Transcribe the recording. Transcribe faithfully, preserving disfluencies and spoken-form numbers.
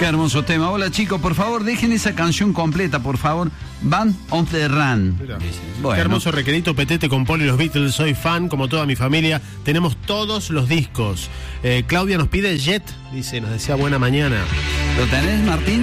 Qué hermoso tema. Hola chicos, por favor, dejen esa canción completa, por favor. Band of the Run. Bueno. Qué hermoso requerito, Petete con Polo y los Beatles. Soy fan, como toda mi familia. Tenemos todos los discos. Eh, Claudia nos pide Jet, dice, nos decía buena mañana. ¿Lo tenés, Martín?